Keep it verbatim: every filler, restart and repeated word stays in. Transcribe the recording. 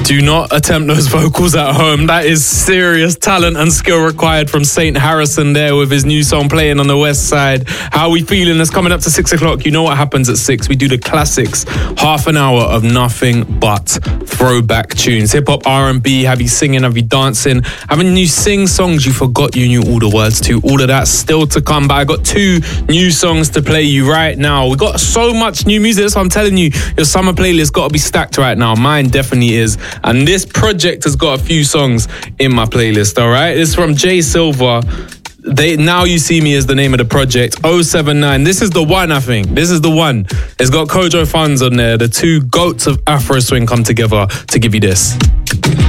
Do not attempt those vocals at home. That is serious talent and skill required from Saint Harrison there with his new song playing on the west side. How are we feeling? It's coming up to six o'clock. You know what happens at six. We do the classics. Half an hour of nothing but throwback tunes. Hip-hop, R and B. Have you singing? Have you dancing? Having you sing songs you forgot you knew all the words to. All of that still to come. But I got two new songs to play you right now. We got so much new music. That's what I'm telling you. Your summer playlist got to be stacked right now. Mine definitely is. And this project has got a few songs in my playlist, all right? It's from Jay Silva. They Now You See Me is the name of the project. oh seven nine. This is the one, I think. This is the one. It's got Kojo Funds on there. The two goats of Afro Swing come together to give you this.